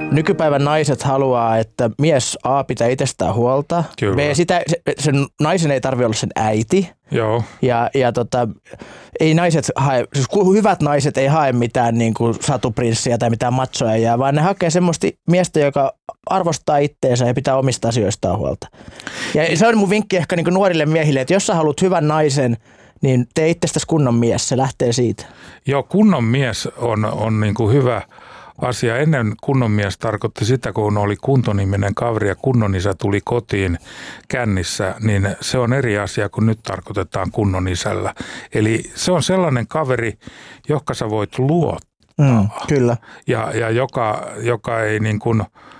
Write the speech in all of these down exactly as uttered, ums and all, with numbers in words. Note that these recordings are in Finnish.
Nykypäivän naiset haluaa, että mies A pitää itsestään huolta. Kyllä. B, sitä, se, sen naisen ei tarvitse olla sen äiti. Joo. Ja, ja tota, ei naiset hae, siis hyvät naiset ei hae mitään niin kuin satuprinssiä tai mitään machoja, vaan ne hakee semmoista miestä, joka arvostaa itteensä ja pitää omista asioistaan huolta. Ja se on mun vinkki ehkä niin kuin nuorille miehille, että jos sä haluat hyvän naisen, niin tee itsestäsi kunnon mies, se lähtee siitä. Joo, kunnon mies on, on niin kuin hyvä asia. Ennen kunnon mies tarkoitti sitä, kun oli kuntoniminen kaveri ja kunnon isä tuli kotiin kännissä, niin se on eri asia kuin nyt tarkoitetaan kunnon isällä. Eli se on sellainen kaveri, joka sä voit luottaa. Mm, kyllä. Ja, ja joka, joka ei niin kuin,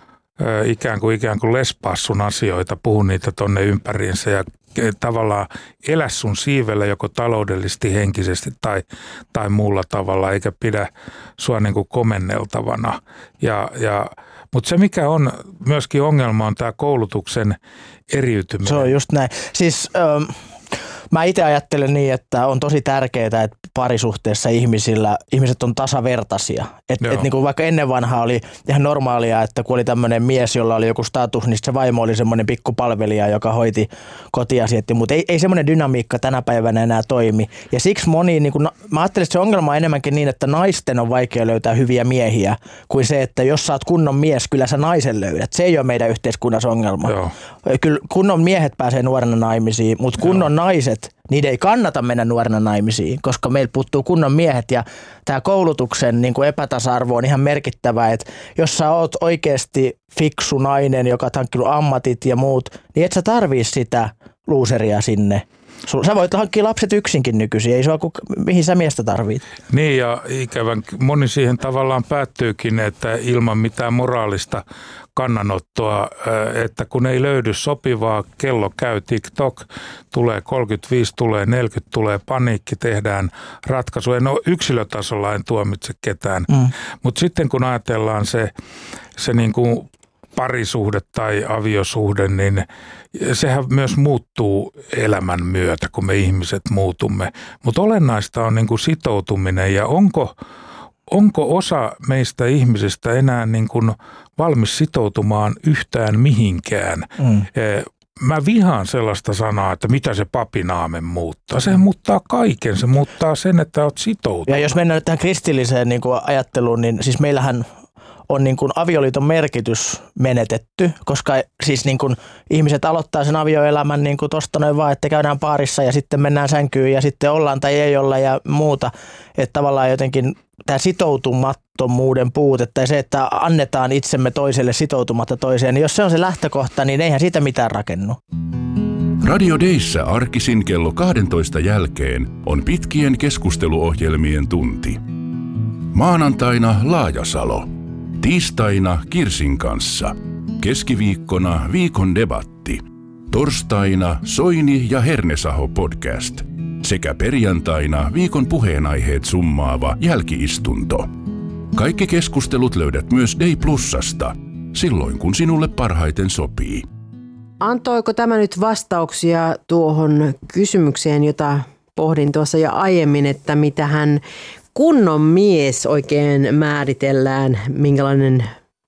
ö, ikään kuin, ikään kuin lespaa sun asioita, puhu niitä tonne ympäriinsä ja tavallaan elä sun siivellä joko taloudellisesti, henkisesti tai, tai muulla tavalla, eikä pidä sua niin kuin komenneltavana. Ja, ja, mutta se, mikä on myöskin ongelma, on tämä koulutuksen eriytyminen. Se on just näin. Siis ähm, mä itse ajattelen niin, että on tosi tärkeää, että parisuhteessa ihmisillä, ihmiset on tasavertaisia. Että et niinku vaikka ennen vanhaa oli ihan normaalia, että kun oli tämmöinen mies, jolla oli joku status, niin se vaimo oli semmoinen pikkupalvelija, joka hoiti kotiasiat. Mutta ei, ei semmoinen dynamiikka tänä päivänä enää toimi. Ja siksi moni, niinku, mä ajattelen, että se ongelma on enemmänkin niin, että naisten on vaikea löytää hyviä miehiä, kuin se, että jos sä oot kunnon mies, kyllä sä naisen löydät. Se ei ole meidän yhteiskunnassa ongelma. Joo. Kyllä kunnon miehet pääsee nuorena naimisiin, mutta kunnon Joo. naiset, niiden ei kannata mennä nuorena naimisiin, koska meillä puuttuu kunnon miehet ja tämä koulutuksen niin kuin epätasa-arvo on ihan merkittävä, että jos sä oot oikeasti fiksu nainen, joka on hankkinut ammatit ja muut, niin et sä tarvii sitä luuseria sinne. Sä voit hankkia lapset yksinkin nykyisin, ei sua, mihin sä miestä tarvit. Niin ja ikävän moni siihen tavallaan päättyykin, että ilman mitään moraalista kannanottoa, että kun ei löydy sopivaa, kello käy TikTok, tulee kolmekymmentäviisi, tulee neljäkymmentä, tulee paniikki, tehdään ratkaisu. No yksilötasolla en tuomitse ketään, mm. mutta sitten kun ajatellaan se, se niin kuin parisuhde tai aviosuhde, niin sehän myös muuttuu elämän myötä, kun me ihmiset muutumme. Mutta olennaista on niin kuin sitoutuminen ja onko, onko osa meistä ihmisistä enää niin kuin valmis sitoutumaan yhtään mihinkään. Mm. Mä vihaan sellaista sanaa, että mitä se papinaamen muuttaa. Se muuttaa kaiken. Se muuttaa sen, että oot sitoutunut. Ja jos mennään nyt tähän kristilliseen niin kuin ajatteluun, niin siis meillähän on niin kuin avioliiton merkitys menetetty, koska siis niin kuin ihmiset aloittaa sen avioelämän niin kuin tosta noin vaan, että käydään paarissa ja sitten mennään sänkyyn ja sitten ollaan tai ei olla ja muuta. Että tavallaan jotenkin tämä sitoutumattomuuden puute tai se, että annetaan itsemme toiselle sitoutumatta toiseen, niin jos se on se lähtökohta, niin eihän siitä mitään rakennu. Radio Dayssä arkisin kello kaksitoista jälkeen on pitkien keskusteluohjelmien tunti. Maanantaina Laajasalo. Tiistaina Kirsin kanssa. Keskiviikkona viikon debatti. Torstaina Soini ja Hernesaho podcast. Sekä perjantaina viikon puheenaiheet summaava jälkiistunto. Kaikki keskustelut löydät myös Day Plusasta, silloin kun sinulle parhaiten sopii. Antoiko tämä nyt vastauksia tuohon kysymykseen, jota pohdin tuossa jo aiemmin, että mitä hän kunnon mies oikein määritellään, minkälainen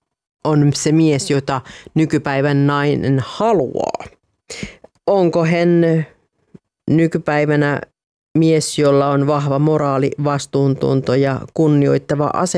on se mies, jota nykypäivän nainen haluaa. Onko hän nykypäivänä mies, jolla on vahva moraali, vastuuntunto ja kunnioittava asenne?